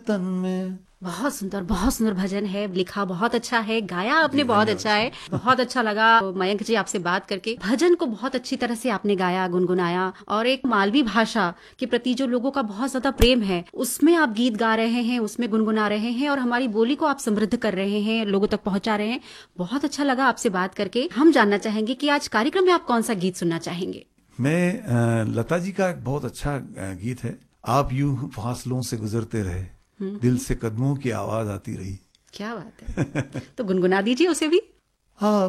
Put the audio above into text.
तन में। बहुत सुंदर भजन है, लिखा बहुत अच्छा है, गाया आपने बहुत अच्छा है। बहुत अच्छा लगा मयंक जी आपसे बात करके। भजन को बहुत अच्छी तरह से आपने गाया, गुनगुनाया, और एक मालवी भाषा के प्रति जो लोगों का बहुत ज्यादा प्रेम है उसमें आप गीत गा रहे हैं, उसमें गुनगुना रहे हैं और हमारी बोली को आप समृद्ध कर रहे हैं, लोगों तक पहुंचा रहे हैं। बहुत अच्छा लगा आपसे बात करके। हम जानना चाहेंगे कि आज कार्यक्रम में आप कौन सा गीत सुनना चाहेंगे? मैं लता जी का एक बहुत अच्छा गीत है, आप यूं फासलों से गुजरते रहे, दिल से कदमों की आवाज आती रही। क्या बात है। तो गुनगुना दीजिए उसे भी। आप